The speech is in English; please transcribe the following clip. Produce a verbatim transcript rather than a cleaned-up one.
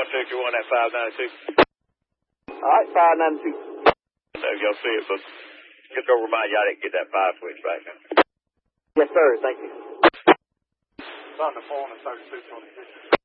contact you on that five ninety-two. All right, five ninety-two. So y'all see it, but just go remind y'all to get that five switch right now. Yes, sir. Thank you. It's on the phone at thirty-two twenty-six.